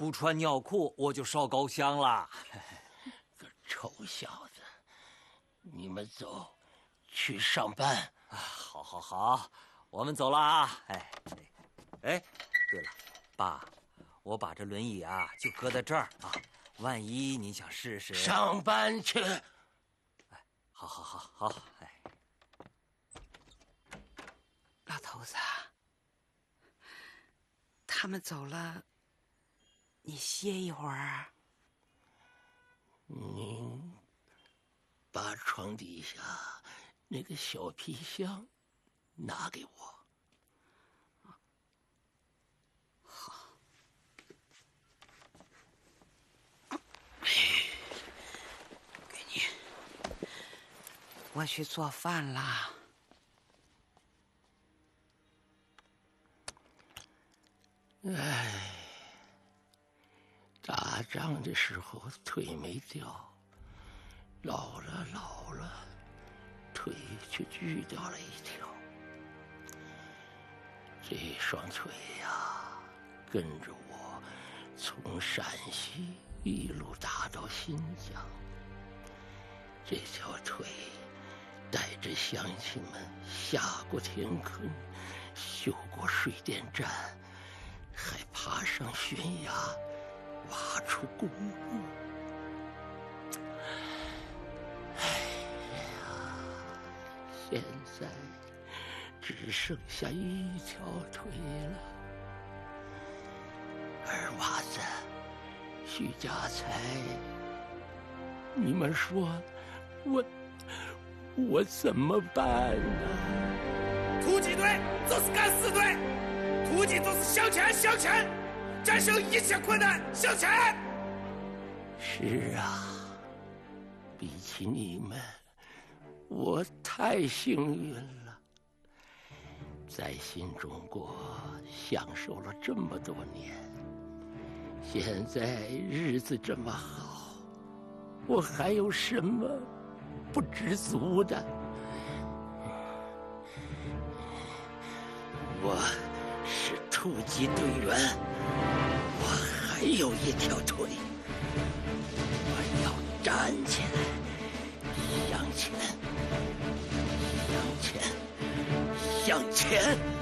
不穿尿裤我就烧高香了。 个臭小子，你们走，去上班。 好，好，好，我们走了啊！哎，对了，爸，我把这轮椅啊就搁在这儿啊，万一您想试试。 上班去。 好，哎。 老头子，他们走了，你歇一会儿。 您把床底下那个小皮箱拿给我。 好。给你，我去做饭啦。 哎，打仗的时候腿没掉，老了，腿却锯掉了一条。这双腿呀，跟着我从陕西一路打到新疆。这条腿带着乡亲们下过天坑，修过水电站，还爬上悬崖，挖出公路。哎呀，现在只剩下一条腿了。二娃子，徐家财，你们说我怎么办呢？ 突击队就是敢死队，突击就是向前，战胜一切困难，向前。 是啊，比起你们，我太幸运了，在新中国享受了这么多年，现在日子这么好，我还有什么不知足的？我是突击队员，我还有一条腿，我要站起来，向前，向前，向前。